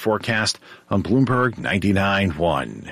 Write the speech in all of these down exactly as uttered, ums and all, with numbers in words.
forecast on Bloomberg ninety-nine point one.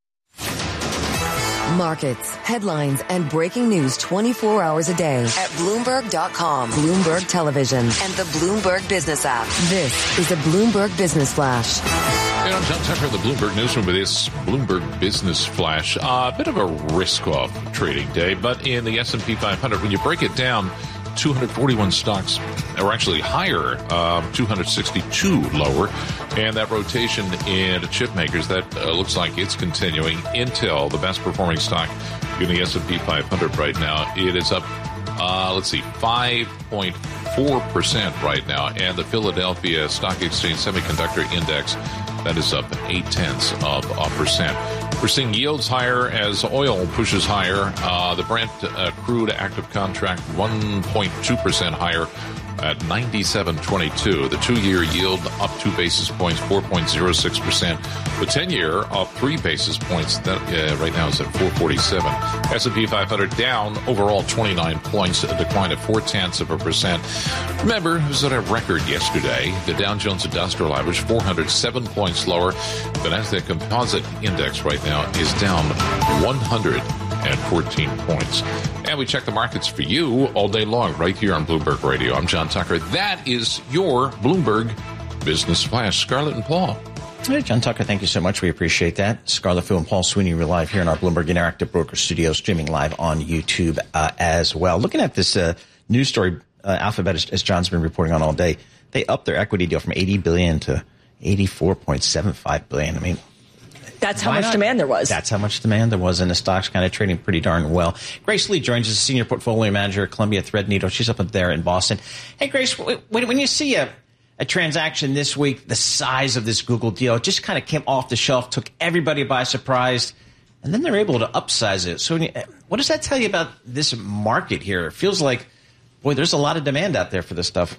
Markets, headlines, and breaking news twenty-four hours a day at Bloomberg dot com, Bloomberg Television, and the Bloomberg Business app. This is a Bloomberg Business Flash. Hey, I'm John Tucker, the Bloomberg Newsroom with this Bloomberg Business Flash. A uh, bit of a risk-off trading day, but in the S and P five hundred, when you break it down, two hundred forty-one stocks are actually higher, um, two hundred sixty-two lower. And that rotation into chip makers, that uh, looks like it's continuing. Intel, the best performing stock in the S and P five hundred right now, it is up, uh, let's see, five point four percent right now. And the Philadelphia Stock Exchange Semiconductor Index, that is up eight tenths of a percent. We're seeing yields higher as oil pushes higher. Uh, the Brent uh, crude active contract one point two percent higher at ninety-seven twenty-two. The two-year yield up two basis points, four point zero six percent. The ten-year up three basis points. That uh, right now is at four forty-seven. S and P five hundred down overall twenty-nine points, a decline of four tenths of a percent. Remember, it was at a record yesterday. The Dow Jones Industrial Average four hundred seven points lower. The Nasdaq Composite Index right now is down one hundred fourteen points. And we check the markets for you all day long right here on Bloomberg Radio. I'm John Tucker. That is your Bloomberg Business Flash. Scarlett and Paul. Hey, John Tucker, thank you so much. We appreciate that. Scarlett Fu and Paul Sweeney, we're live here in our Bloomberg Interactive Broker Studio, streaming live on YouTube uh, as well. Looking at this uh, news story, uh, Alphabet, as, as John's been reporting on all day, they upped their equity deal from eighty billion dollars to eighty-four point seven five billion dollars. I mean, That's how much not? demand there was. That's how much demand there was, and the stock's kind of trading pretty darn well. Grace Lee joins us, Senior Portfolio Manager at Columbia Threadneedle. She's up there in Boston. Hey, Grace, when, when you see a, a transaction this week, the size of this Google deal, it just kind of came off the shelf, took everybody by surprise, and then they're able to upsize it. So when you, what does that tell you about this market here? It feels like, boy, there's a lot of demand out there for this stuff.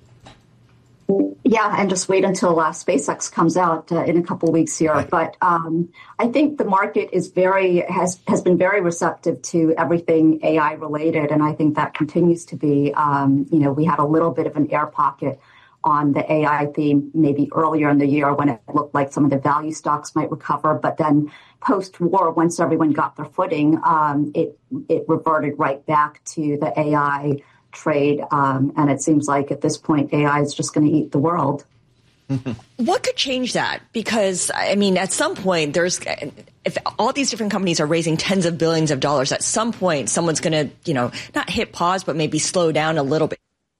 Yeah, and just wait until uh, SpaceX comes out uh, in a couple of weeks here. Right. But um, I think the market is very has has been very receptive to everything A I related, and I think that continues to be. Um, you know, we had a little bit of an air pocket on the A I theme maybe earlier in the year when it looked like some of the value stocks might recover, but then post-war, once everyone got their footing, um, it it reverted right back to the A I trade, um, and it seems like at this point A I is just going to eat the world. What could change that? Because, I mean, at some point, there's if all these different companies are raising tens of billions of dollars, at some point someone's going to, you know, not hit pause, but maybe slow down a little bit.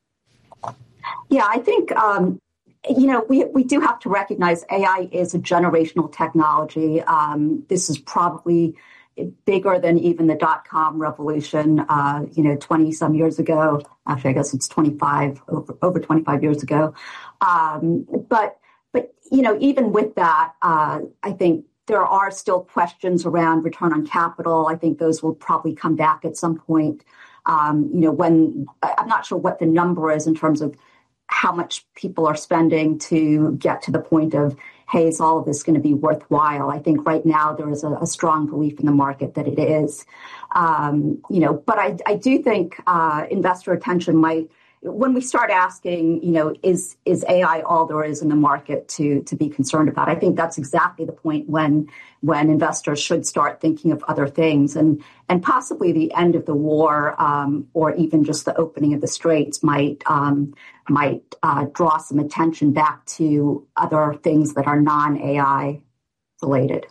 Yeah, I think, um, you know, we we do have to recognize A I is a generational technology. Um, this is probably bigger than even the dot-com revolution, uh, you know, twenty some years ago. Actually, I guess it's twenty-five, over, over twenty-five years ago. Um, but, but, you know, even with that, uh, I think there are still questions around return on capital. I think those will probably come back at some point. Um, you know, when I'm not sure what the number is in terms of how much people are spending to get to the point of, hey, is all of this going to be worthwhile? I think right now there is a, a strong belief in the market that it is. Um, you know, but I, I do think uh, investor attention might, when we start asking, you know, is is A I all there is in the market to to be concerned about? I think that's exactly the point when when investors should start thinking of other things, and and possibly the end of the war, um, or even just the opening of the straits might um, might uh, draw some attention back to other things that are non-A I related.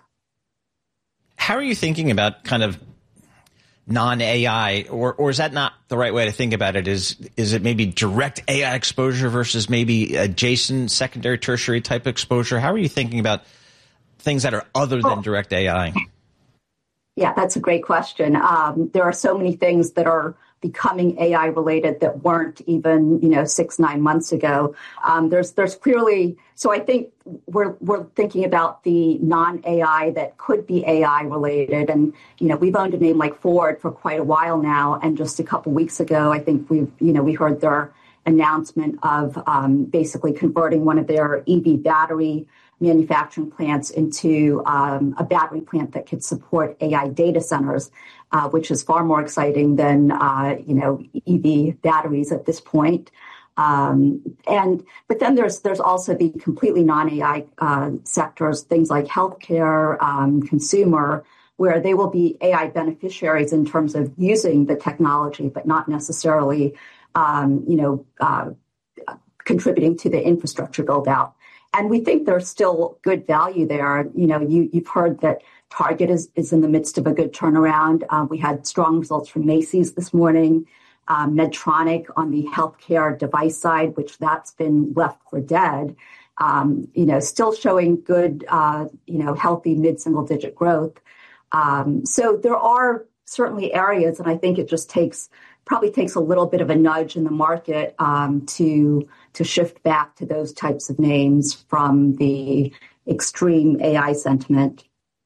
How are you thinking about kind of non-A I, or or is that not the right way to think about it? Is is it maybe direct A I exposure versus maybe adjacent secondary, tertiary type exposure? How are you thinking about things that are other than direct A I? Yeah, that's a great question. Um, there are so many things that are becoming A I related that weren't even, you know, six, nine months ago. Um, there's there's clearly, so I think we're we're thinking about the non-A I that could be A I related. And, you know, we've owned a name like Ford for quite a while now. And just a couple weeks ago, I think we've, you know, we heard their announcement of um, basically converting one of their E V battery manufacturing plants into um, a battery plant that could support A I data centers, uh, which is far more exciting than, uh, you know, E V batteries at this point. Um, and but then there's there's also the completely non-A I uh, sectors, things like healthcare, um, consumer, where they will be A I beneficiaries in terms of using the technology, but not necessarily, um, you know, uh, contributing to the infrastructure build out. And we think there's still good value there. You know, you, you've heard that Target is, is in the midst of a good turnaround. Uh, we had strong results from Macy's this morning. Um, Medtronic on the healthcare device side, which that's been left for dead, um, you know, still showing good, uh, you know, healthy mid-single digit growth. Um, so there are certainly areas, and I think it just takes probably takes a little bit of a nudge in the market um, to to shift back to those types of names from the extreme A I sentiment.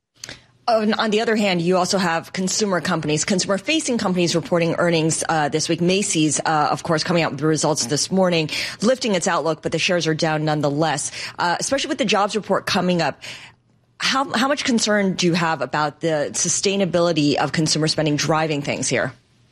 On, on the other hand, you also have consumer companies, consumer-facing companies reporting earnings uh, this week. Macy's, uh, of course, coming out with the results this morning, lifting its outlook, but the shares are down nonetheless, uh, especially with the jobs report coming up. How, how much concern do you have about the sustainability of consumer spending driving things here?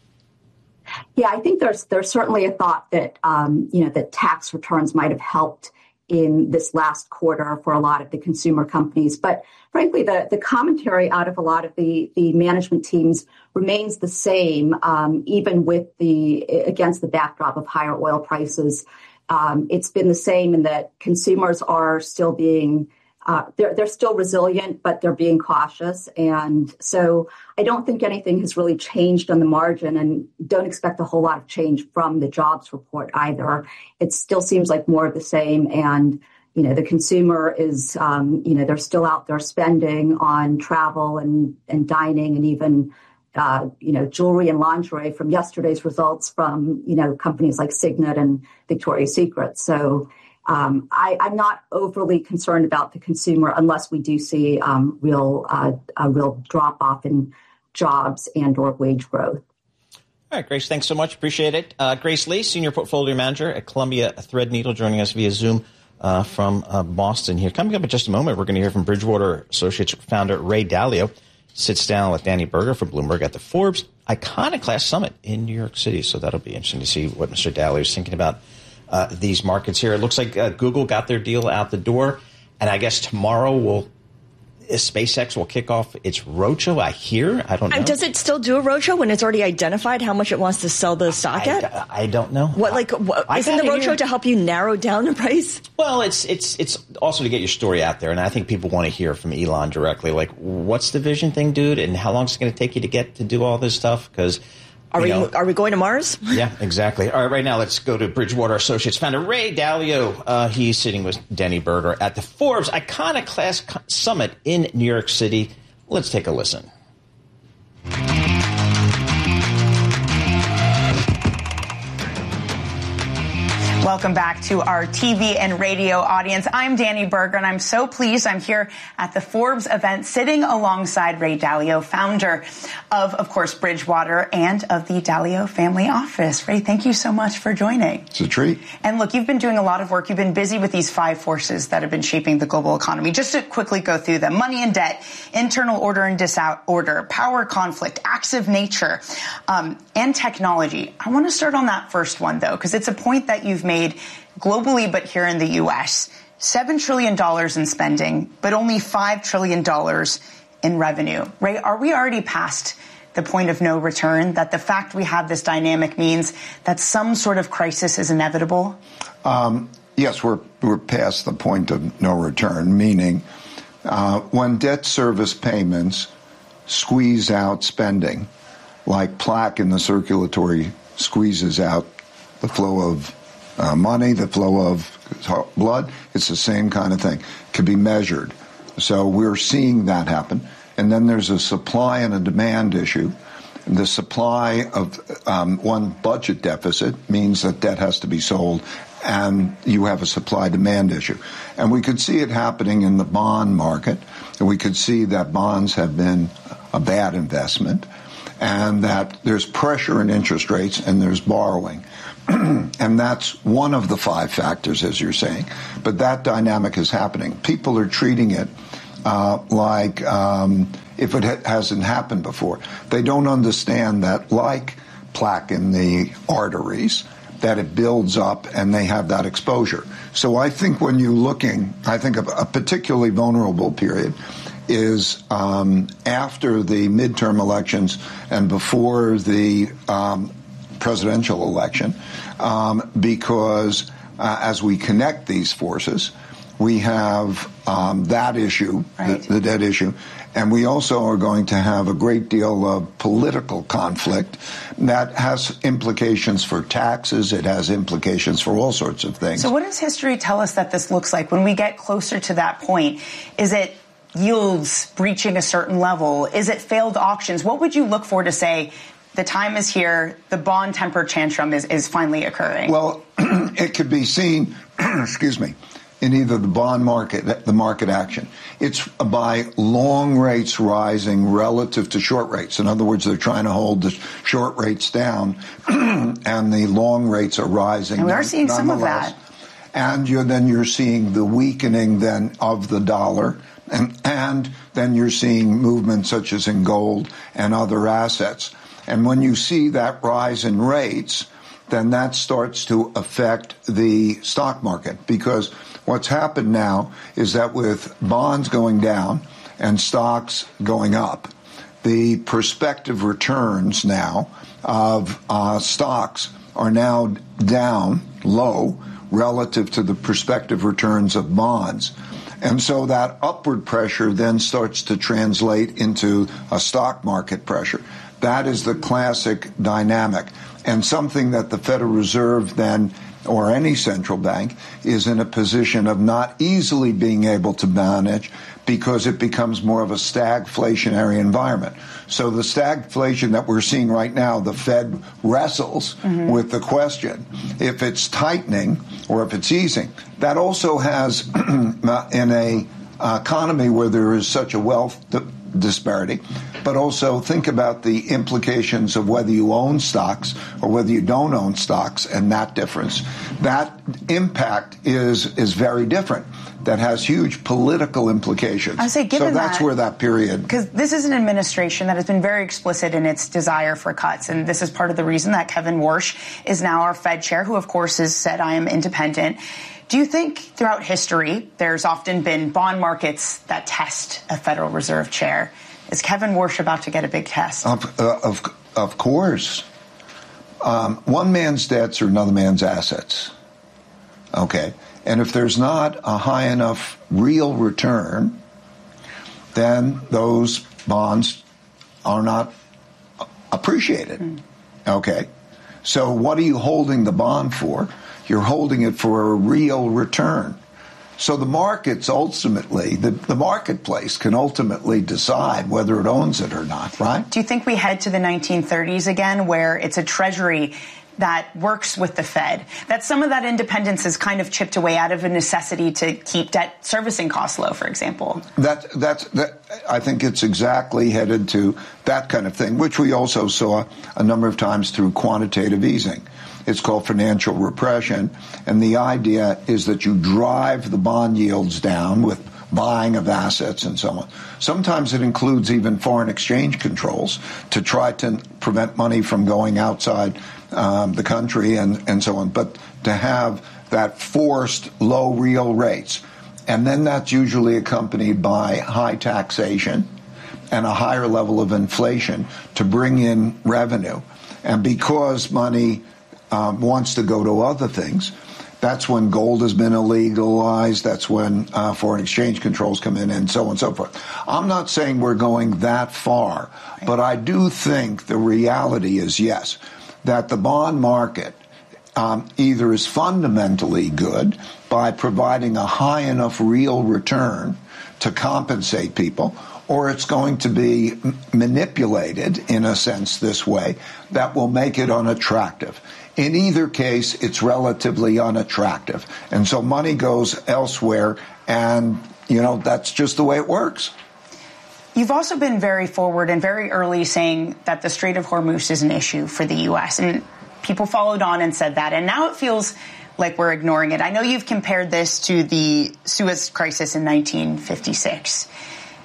Yeah, I think there's there's certainly a thought that um, you know that tax returns might have helped in this last quarter for a lot of the consumer companies. But frankly, the, the commentary out of a lot of the, the management teams remains the same, um, even with the against the backdrop of higher oil prices. Um, it's been the same in that consumers are still being Uh, they're, they're still resilient, but they're being cautious. And so I don't think anything has really changed on the margin, and don't expect a whole lot of change from the jobs report either. It still seems like more of the same. And, you know, the consumer is, um, you know, they're still out there spending on travel and, and dining and even, uh, you know, jewelry and lingerie from yesterday's results from, you know, companies like Signet and Victoria's Secret. So Um, I, I'm not overly concerned about the consumer unless we do see um, real uh, a real drop off in jobs and or wage growth. All right, Grace, thanks so much. Appreciate it. Uh, Grace Lee, Senior Portfolio Manager at Columbia Threadneedle, joining us via Zoom uh, from uh, Boston here. Coming up in just a moment, we're going to hear from Bridgewater Associates founder Ray Dalio. Sits down with Danny Berger from Bloomberg at the Forbes Iconoclast Summit in New York City. So that'll be interesting to see what Mister Dalio is thinking about Uh, these markets here. It looks like uh, Google got their deal out the door, and I guess tomorrow will uh, SpaceX will kick off its roadshow. I hear. I don't know. And does it still do a roadshow when it's already identified how much it wants to sell the stock I, at? I, I don't know. What like what, isn't the roadshow to help you narrow down the price? Well, it's it's it's also to get your story out there, and I think people want to hear from Elon directly. Like, what's the vision thing, dude, and how long is it going to take you to get to do all this stuff? Because Are we, know, are we going to Mars? Yeah, exactly. All right, right now let's go to Bridgewater Associates founder Ray Dalio. Uh, he's sitting with Danny Berger at the Forbes Iconoclast Summit in New York City. Let's take a listen. Welcome back to our T V and radio audience. I'm Danny Berger, and I'm so pleased I'm here at the Forbes event sitting alongside Ray Dalio, founder of, of course, Bridgewater and of the Dalio family office. Ray, thank you so much for joining. It's a treat. And look, you've been doing a lot of work. You've been busy with these five forces that have been shaping the global economy. Just to quickly go through them: money and debt, internal order and disorder, power conflict, acts of nature, um, and technology. I want to start on that first one, though, because it's a point that you've made made globally, but here in the U S seven trillion dollars in spending, but only five trillion dollars in revenue. Ray, are we already past the point of no return, that the fact we have this dynamic means that some sort of crisis is inevitable? Um, yes, we're, we're past the point of no return, meaning uh, when debt service payments squeeze out spending, like plaque in the circulatory squeezes out the flow of Uh, money, the flow of blood, it's the same kind of thing. It can be measured. So we're seeing that happen. And then there's a supply and a demand issue. The supply of um, one budget deficit means that debt has to be sold, and you have a supply-demand issue. And we could see it happening in the bond market, and we could see that bonds have been a bad investment, and that there's pressure in interest rates and there's borrowing. And that's one of the five factors, as you're saying. But that dynamic is happening. People are treating it uh, like um, if it ha- hasn't happened before. They don't understand that, like plaque in the arteries, that it builds up and they have that exposure. So I think when you're looking, I think a, a particularly vulnerable period is um, after the midterm elections and before the um, presidential election, um, because uh, as we connect these forces, we have um, that issue, right. the, the debt issue, and we also are going to have a great deal of political conflict that has implications for taxes. It has implications for all sorts of things. So what does history tell us that this looks like when we get closer to that point? Is it yields breaching a certain level? Is it failed auctions? What would you look for to say the time is here, the bond temper tantrum is, is finally occurring? Well, it could be seen, excuse me, in either the bond market, the market action. It's by long rates rising relative to short rates. In other words, they're trying to hold the short rates down, and the long rates are rising. And we are seeing some of that. And you're, then you're seeing the weakening then of the dollar, and, and then you're seeing movements such as in gold and other assets. And when you see that rise in rates, then that starts to affect the stock market, because what's happened now is that with bonds going down and stocks going up, the prospective returns now of uh, stocks are now down low relative to the prospective returns of bonds. And so that upward pressure then starts to translate into a stock market pressure. That is the classic dynamic, and something that the Federal Reserve then, or any central bank, is in a position of not easily being able to manage, because it becomes more of a stagflationary environment. So the stagflation that we're seeing right now, the Fed wrestles mm-hmm. with the question if it's tightening or if it's easing. That also has, in a uh, economy where there is such a wealth di- disparity, but also think about the implications of whether you own stocks or whether you don't own stocks, and that difference. That impact is is very different. That has huge political implications. I say, given so that's that, where that period. Because this is an administration that has been very explicit in its desire for cuts, and this is part of the reason that Kevin Warsh is now our Fed chair, who of course has said, I am independent. Do you think throughout history there's often been bond markets that test a Federal Reserve chair? Is Kevin Warsh about to get a big test? Of uh, of, of course. Um, one man's debts are another man's assets. Okay. And if there's not a high enough real return, then those bonds are not appreciated. Mm. Okay. So what are you holding the bond for? You're holding it for a real return. So the markets ultimately, the, the marketplace can ultimately decide whether it owns it or not, right? Do you think we head to the nineteen thirties again, where it's a treasury that works with the Fed, that some of that independence is kind of chipped away out of a necessity to keep debt servicing costs low, for example? That, that's, that, I think it's exactly headed to that kind of thing, which we also saw a number of times through quantitative easing. It's called financial repression, and the idea is that you drive the bond yields down with buying of assets and so on. Sometimes it includes even foreign exchange controls to try to prevent money from going outside um, the country and, and so on. But to have that forced low real rates, and then that's usually accompanied by high taxation and a higher level of inflation to bring in revenue. And because money um, wants to go to other things, that's when gold has been illegalized. That's when uh, foreign exchange controls come in, and so on and so forth. I'm not saying we're going that far, but I do think the reality is, yes, that the bond market um, either is fundamentally good by providing a high enough real return to compensate people, or it's going to be m- manipulated in a sense this way that will make it unattractive. In either case, it's relatively unattractive. And so money goes elsewhere, and, you know, that's just the way it works. You've also been very forward and very early saying that the Strait of Hormuz is an issue for the U S, and people followed on and said that, and now it feels like we're ignoring it. I know you've compared this to the Suez Crisis in nineteen fifty-six.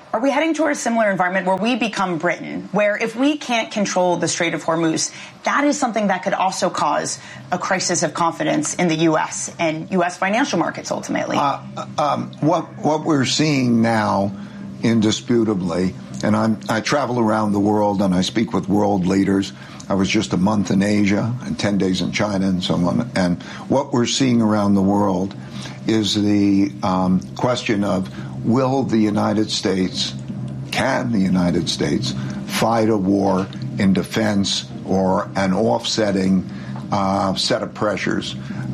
Are we heading toward a similar environment where we become Britain, where if we can't control the Strait of Hormuz, that is something that could also cause a crisis of confidence in the U S and U S financial markets ultimately? Uh, um, what what we're seeing now, indisputably, and I'm, I travel around the world and I speak with world leaders. I was just a month in Asia and ten days in China and so on. And what we're seeing around the world is the um, question of, will the United States, can the United States fight a war in defense or an offsetting uh, set of pressures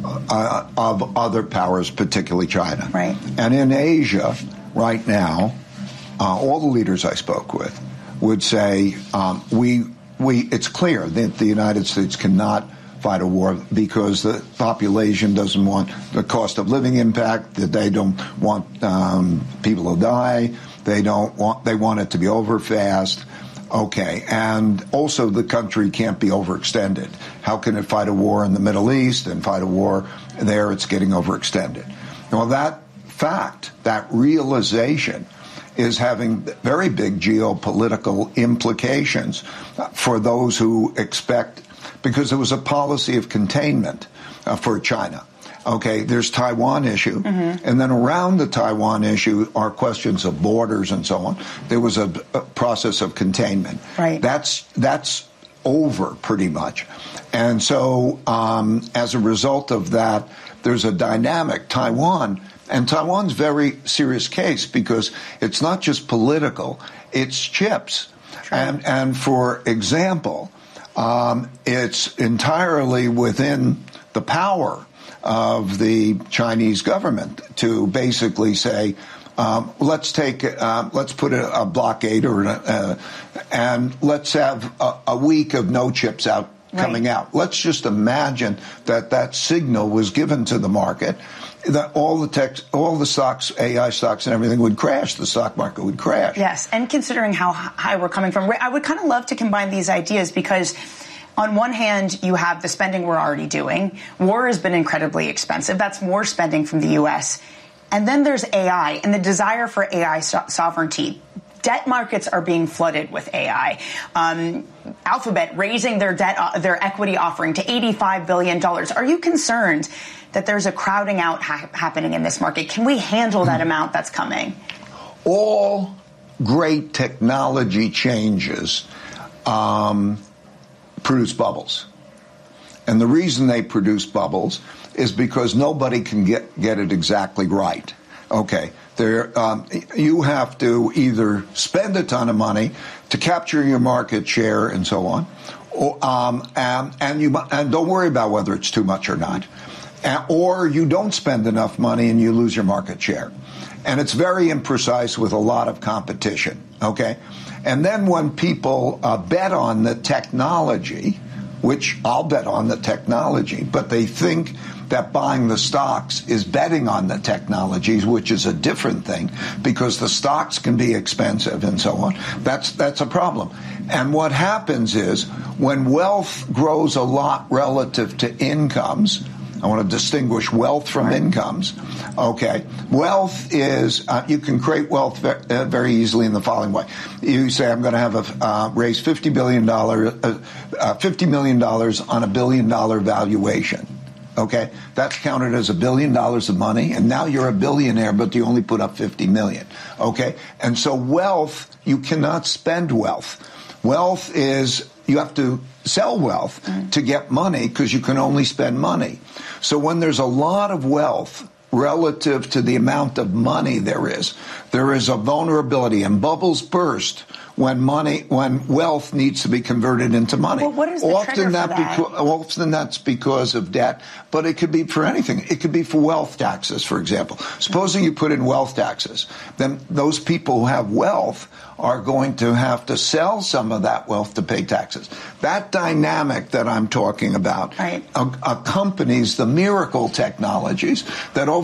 uh, of other powers, particularly China? Right. And in Asia right now, uh, all the leaders I spoke with would say um, we we it's clear that the United States cannot fight a war because the population doesn't want the cost of living impact, that they don't want um, people to die, they don't want they want it to be over fast. Okay, and also the country can't be overextended. How can it fight a war in the Middle East and fight a war there? It's getting overextended. Well, that fact, that realization, is having very big geopolitical implications for those who expect, because there was a policy of containment uh, for China. Okay, there's Taiwan issue, mm-hmm. and then around the Taiwan issue are questions of borders and so on. There was a, a process of containment. Right. That's that's over pretty much, and so um, as a result of that, there's a dynamic. Taiwan. And Taiwan's a very serious case because it's not just political, it's chips. True. And, and for example, um, it's entirely within the power of the Chinese government to basically say, um, let's take, uh, let's put a, a blockade or, a, uh, and let's have a, a week of no chips out coming right. out. Let's just imagine that that signal was given to the market, that all the tech, all the stocks, A I stocks and everything would crash. The stock market would crash. Yes, and considering how high we're coming from, I would kind of love to combine these ideas because on one hand, you have the spending we're already doing. War has been incredibly expensive. That's more spending from the U S. And then there's A I and the desire for A I so- sovereignty. Debt markets are being flooded with A I. Um, Alphabet raising their debt, uh, their equity offering to eighty-five billion dollars. Are you concerned that there's a crowding out ha- happening in this market? Can we handle that amount that's coming? All great technology changes um, produce bubbles. And the reason they produce bubbles is because nobody can get, get it exactly right. Okay. There, um, you have to either spend a ton of money to capture your market share and so on, or, um, and, and you and don't worry about whether it's too much or not, and, or you don't spend enough money and you lose your market share, and it's very imprecise with a lot of competition. Okay, and then when people uh, bet on the technology, which I'll bet on the technology, but they think that buying the stocks is betting on the technologies, which is a different thing because the stocks can be expensive and so on. That's that's a problem. And what happens is when wealth grows a lot relative to incomes, I want to distinguish wealth from incomes. Okay. Wealth is, uh, you can create wealth very, uh, very easily in the following way. You say, I'm going to have a, uh, raise fifty billion dollars, uh, uh, fifty million dollars on a billion dollar valuation. Okay, that's counted as a billion dollars of money, and now you're a billionaire, but you only put up fifty million. Okay, and so wealth, you cannot spend wealth. Wealth is, you have to sell wealth mm. to get money because you can only spend money. So when there's a lot of wealth relative to the amount of money there is, there is a vulnerability, and bubbles burst when money, when wealth needs to be converted into money. Well, what is the often trigger that, for that? Beca- often that's because of debt, but it could be for anything. It could be for wealth taxes, for example. Supposing you put in wealth taxes, then those people who have wealth are going to have to sell some of that wealth to pay taxes. That dynamic that I'm talking about right. accompanies the miracle technologies that over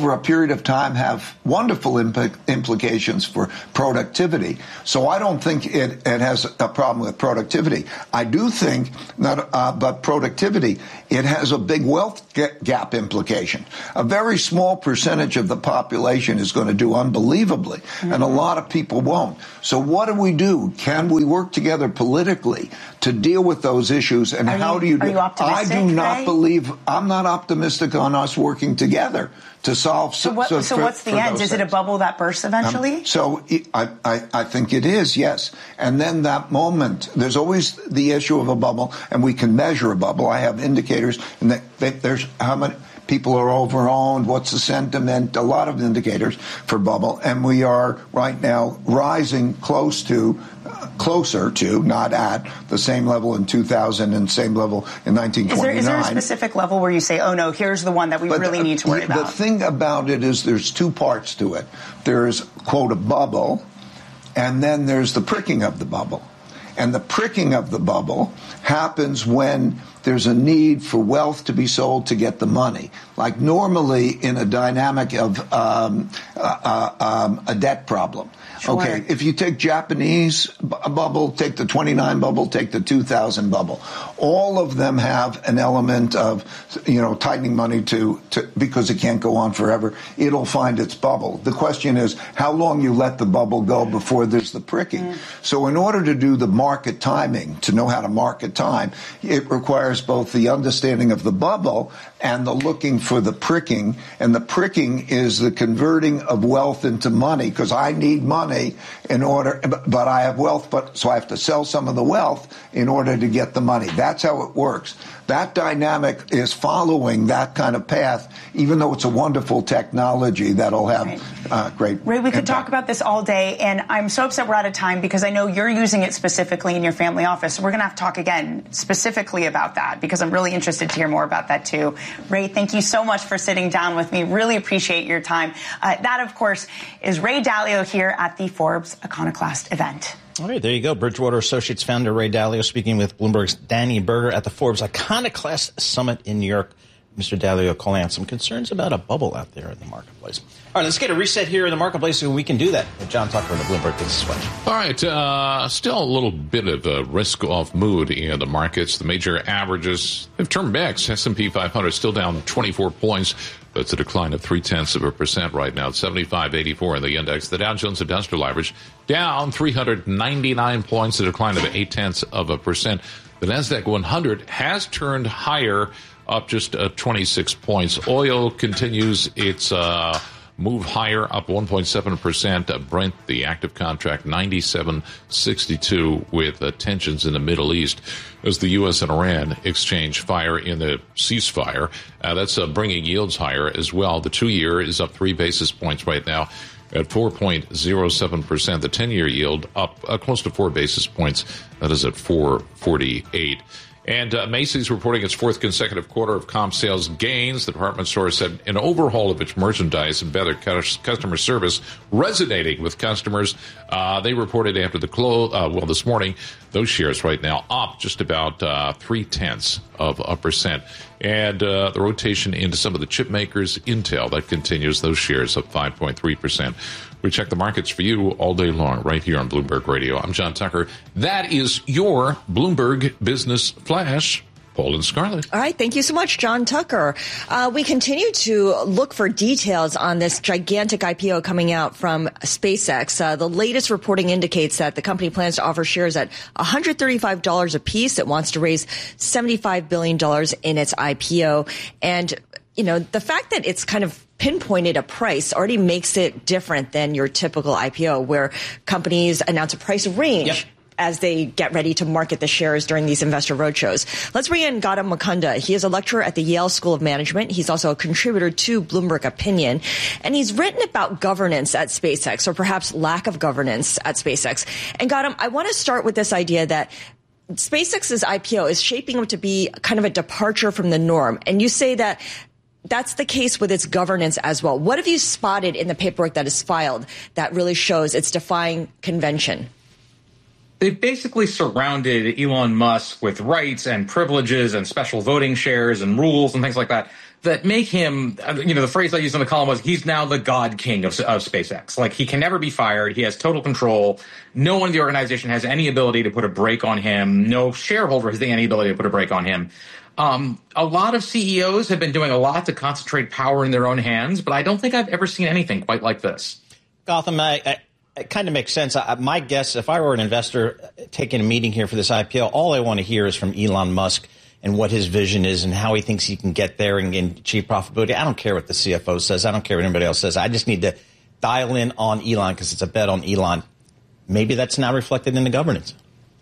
over a period of time have wonderful imp- implications for productivity. So I don't think it, it has a problem with productivity. I do think, not, uh, but productivity, it has a big wealth gap implication. A very small percentage of the population is going to do unbelievably, mm-hmm. and a lot of people won't. So what do we do? Can we work together politically to deal with those issues? And are how you, do you do I optimistic, do not Ray? believe, I'm not optimistic on us working together to solve. So, what, so, so for, what's the end? Is things. it a bubble that bursts eventually? Um, so I, I, I think it is, yes. And then that moment, there's always the issue of a bubble, and we can measure a bubble. I have indicators, and that, that there's how many people are overowned, what's the sentiment, a lot of indicators for bubble. And we are right now rising close to, uh, closer to, not at, the same level in two thousand and same level in nineteen twenty-nine. Is there, is there a specific level where you say, oh, no, here's the one that we but, really need to worry uh, about? The thing about it is there's two parts to it. There's, quote, a bubble, and then there's the pricking of the bubble. And the pricking of the bubble happens when there's a need for wealth to be sold to get the money. Like normally in a dynamic of um, uh, um, a debt problem. Sure. Okay, if you take Japanese bu- bubble, take the twenty-nine bubble, take the two thousand bubble, all of them have an element of, you know, tightening money to, to because it can't go on forever. It'll find its bubble. The question is how long you let the bubble go before there's the pricking. Mm. So in order to do the market timing, to know how to market time, it requires both the understanding of the bubble and the looking for the pricking. And the pricking is the converting of wealth into money, because I need money in order, but I have wealth, but so I have to sell some of the wealth in order to get the money. That's how it works. That dynamic is following that kind of path, even though it's a wonderful technology that'll have right. uh, great Ray, we could impact. talk about this all day, and I'm so upset we're out of time because I know you're using it specifically in your family office. So we're going to have to talk again specifically about that because I'm really interested to hear more about that too. Ray, thank you so much for sitting down with me. Really appreciate your time. Uh, that, of course, is Ray Dalio here at the Forbes Iconoclast event. All right, there you go. Bridgewater Associates founder Ray Dalio speaking with Bloomberg's Danny Berger at the Forbes Iconoclast Summit in New York. Mister Dalio calling out some concerns about a bubble out there in the marketplace. All right, let's get a reset here in the marketplace so we can do that with John Tucker in the Bloomberg Business Flash. All right, uh, still a little bit of a risk-off mood in the markets. The major averages have turned mixed. S and P five hundred still down twenty-four points. That's a decline of three-tenths of a percent right now. It's seventy-five eighty-four in the index. The Dow Jones Industrial Average down three hundred ninety-nine points, a decline of eight-tenths of a percent. The NASDAQ one hundred has turned higher, up just uh, twenty-six points. Oil continues its uh, move higher, up one point seven percent. Uh, Brent, the active contract, ninety-seven sixty-two, with uh, tensions in the Middle East as the U S and Iran exchange fire in the ceasefire. Uh, that's uh, bringing yields higher as well. The two-year is up three basis points right now at four point oh seven percent. The ten-year yield up uh, close to four basis points. That is at four forty-eight. And uh, Macy's reporting its fourth consecutive quarter of comp sales gains. The department store said an overhaul of its merchandise and better customer service resonating with customers. Uh, they reported after the close, uh, well, this morning, those shares right now up just about uh, three-tenths of a percent. And uh, the rotation into some of the chip makers, Intel, that continues. Those shares up five point three percent. We check the markets for you all day long right here on Bloomberg Radio. I'm John Tucker. That is your Bloomberg Business Flash. Paul and Scarlett. All right. Thank you so much, John Tucker. Uh, we continue to look for details on this gigantic I P O coming out from SpaceX. Uh, the latest reporting indicates that the company plans to offer shares at one hundred thirty-five dollars a piece. It wants to raise seventy-five billion dollars in its I P O. And, you know, the fact that it's kind of pinpointed a price already makes it different than your typical I P O where companies announce a price range. Yep. As they get ready to market the shares during these investor roadshows. Let's bring in Gautam Mukunda. He is a lecturer at the Yale School of Management. He's also a contributor to Bloomberg Opinion. And he's written about governance at SpaceX, or perhaps lack of governance at SpaceX. And Gautam, I want to start with this idea that SpaceX's I P O is shaping up to be kind of a departure from the norm. And you say that that's the case with its governance as well. What have you spotted in the paperwork that is filed that really shows it's defying convention? They've basically surrounded Elon Musk with rights and privileges and special voting shares and rules and things like that. that make him, you know, the phrase I used in the column was, he's now the God King of, of SpaceX. Like, he can never be fired. He has total control. No one in the organization has any ability to put a brake on him. No shareholder has any ability to put a brake on him. Um, a lot of C E Os have been doing a lot to concentrate power in their own hands, but I don't think I've ever seen anything quite like this. Gotham, I, I, it kind of makes sense. I, my guess, if I were an investor taking a meeting here for this I P O, all I want to hear is from Elon Musk and what his vision is and how he thinks he can get there and, and achieve profitability. I don't care what the C F O says. I don't care what anybody else says. I just need to dial in on Elon because it's a bet on Elon. Maybe that's now reflected in the governance.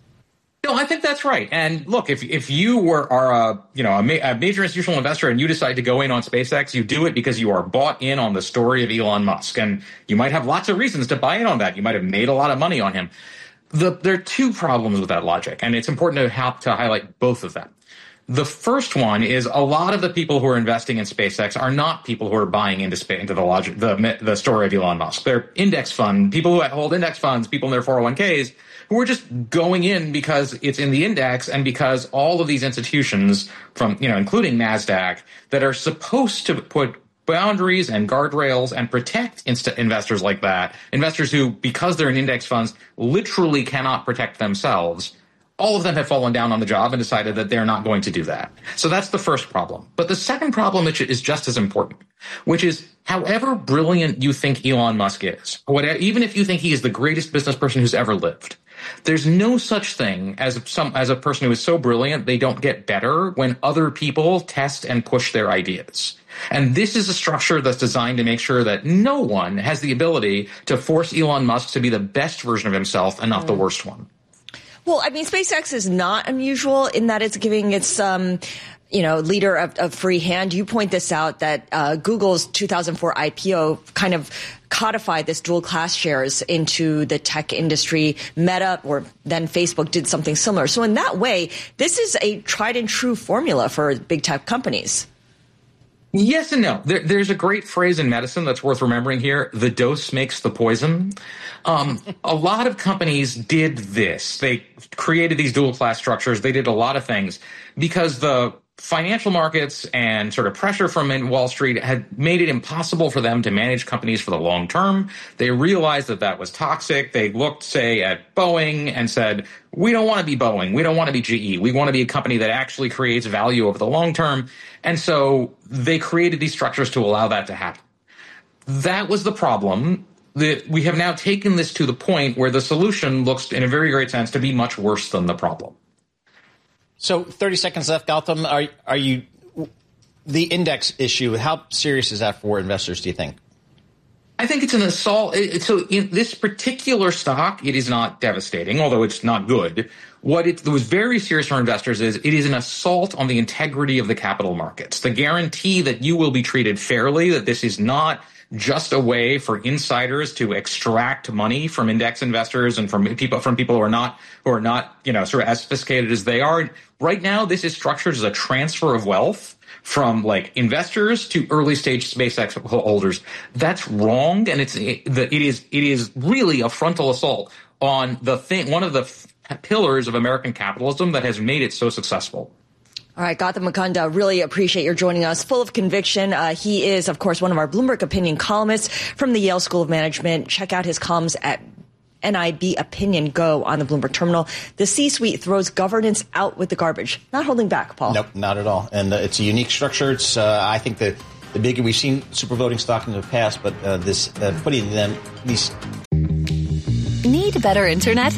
No, I think that's right. And look, if if you were are a you know a, ma- a major institutional investor and you decide to go in on SpaceX, you do it because you are bought in on the story of Elon Musk, and you might have lots of reasons to buy in on that. You might have made a lot of money on him. The, there are two problems with that logic, and it's important to have to highlight both of them. The first one is a lot of the people who are investing in SpaceX are not people who are buying into space, into the logic, the the story of Elon Musk. They're index fund people who hold index funds, people in their four oh one k's who are just going in because it's in the index and because all of these institutions, from you know, including NASDAQ, that are supposed to put boundaries and guardrails and protect inst- investors like that, investors who, because they're in index funds, literally cannot protect themselves. All of them have fallen down on the job and decided that they're not going to do that. So that's the first problem. But the second problem, which is just as important, which is however brilliant you think Elon Musk is, whatever, even if you think he is the greatest business person who's ever lived, there's no such thing as some as a person who is so brilliant they don't get better when other people test and push their ideas. And this is a structure that's designed to make sure that no one has the ability to force Elon Musk to be the best version of himself and not mm. the worst one. Well, I mean, SpaceX is not unusual in that it's giving its, um, you know, leader a, a free hand. You point this out that uh, Google's two thousand four I P O kind of codified this dual class shares into the tech industry. Meta, or then Facebook, did something similar. So in that way, this is a tried and true formula for big tech companies. Yes and no. There, there's a great phrase in medicine that's worth remembering here. The dose makes the poison. Um, a lot of companies did this. They created these dual class structures. They did a lot of things because the financial markets and sort of pressure from Wall Street had made it impossible for them to manage companies for the long term. They realized that that was toxic. They looked, say, at Boeing and said, we don't want to be Boeing. We don't want to be G E. We want to be a company that actually creates value over the long term. And so they created these structures to allow that to happen. That was the problem. The, we have now taken this to the point where the solution looks, in a very great sense, to be much worse than the problem. So thirty seconds left, Gautam. Are, are you the index issue? How serious is that for investors, do you think? I think it's an assault. It, so in this particular stock, it is not devastating, although it's not good. What it was very serious for investors is it is an assault on the integrity of the capital markets. The guarantee that you will be treated fairly, that this is not just a way for insiders to extract money from index investors and from people from people who are not who are not, you know, sort of as sophisticated as they are. Right now, this is structured as a transfer of wealth from like investors to early stage SpaceX holders. That's wrong, and it's it, it is it is really a frontal assault on the thing, one of the f- pillars of American capitalism that has made it so successful. All right, Gautam Mukunda, really appreciate your joining us. Full of conviction. Uh, he is, of course, one of our Bloomberg Opinion columnists from the Yale School of Management. Check out his columns at N I B Opinion Go on the Bloomberg Terminal. The C-suite throws governance out with the garbage. Not holding back, Paul. Nope, not at all. And uh, it's a unique structure. It's, uh, I think, the, the bigger we've seen super voting stock in the past, but uh, this uh, putting them these. Need better internet?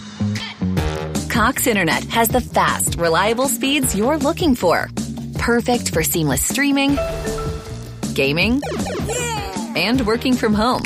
Cox Internet has the fast, reliable speeds you're looking for. Perfect for seamless streaming, gaming, and working from home.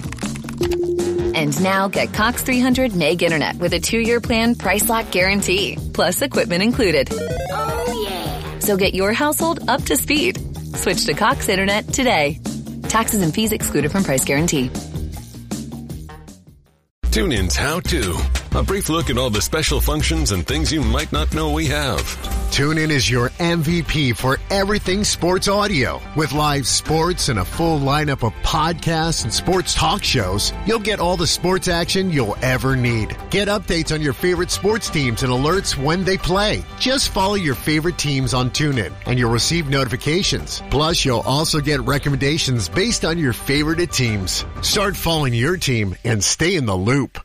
And now get Cox three hundred meg internet with a two-year plan price lock guarantee, plus equipment included. Oh, yeah. So get your household up to speed. Switch to Cox Internet today. Taxes and fees excluded from price guarantee. TuneIn's How To. A brief look at all the special functions and things you might not know we have. TuneIn is your M V P for everything sports audio. With live sports and a full lineup of podcasts and sports talk shows, you'll get all the sports action you'll ever need. Get updates on your favorite sports teams and alerts when they play. Just follow your favorite teams on TuneIn, and you'll receive notifications. Plus, you'll also get recommendations based on your favorite teams. Start following your team and stay in the loop.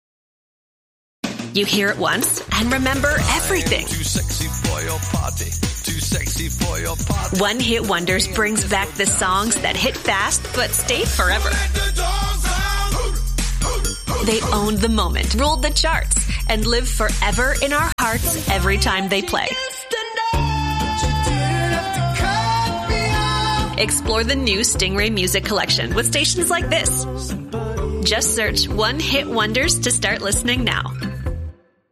You hear it once and remember everything. Too sexy for your party. Too sexy for your party. One Hit Wonders brings back the songs that hit fast but stayed forever. They owned the moment, ruled the charts, and live forever in our hearts every time they play. Explore the new Stingray Music Collection with stations like this. Just search One Hit Wonders to start listening now.